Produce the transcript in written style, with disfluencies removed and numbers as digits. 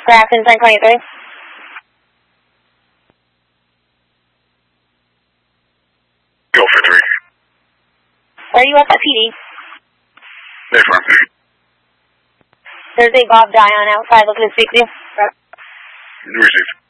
Grafton 1023. Go for 3. Where are you at that PD? Mayfarm. There's a Bob Dion outside looking to speak to you. Received.